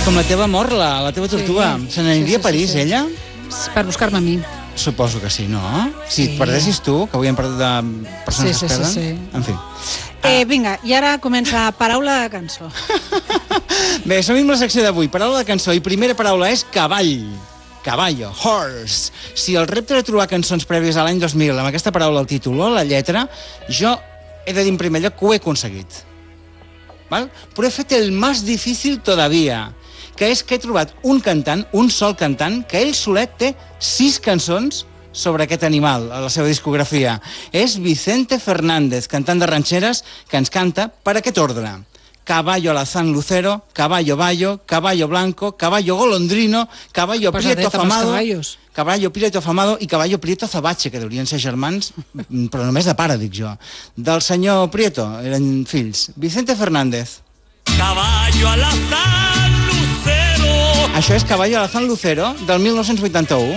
Com la teva morla, la teva tortuga. Se n'aniria a París, ella? Per buscar-me a mi. Suposo que sí, no? Si et perdessis tu, que avui hem perdut de persones que es perden. Sí. En fi. Vinga, i ara comença paraula de cançó. Bé, som amb la secció d'avui. Paraula de cançó. I primera paraula és cavall. Caballo, horse. Si el repte era trobar cançons prèvies a l'any 2000 amb aquesta paraula al títol o la lletra, jo he de dir en primer lloc que ho he aconseguit. Val? Però he fet el més difícil todavía, que és que he trobat un cantant, un sol cantant, que ell solet té 6 cançons sobre aquest animal a la seva discografia. És Vicente Fernández, cantant de ranxeres, que ens canta per aquest ordre. Caballo alazán lucero, caballo bayo, caballo blanco, caballo golondrino, caballo prieto afamado, caballo prieto afamado i caballo prieto azabache, que deurien ser germans, però només de pare, dic jo. Del senyor Prieto, eren fills. Vicente Fernández. Caballo alazán lucero. Això és Caballo alazán lucero, del 1981.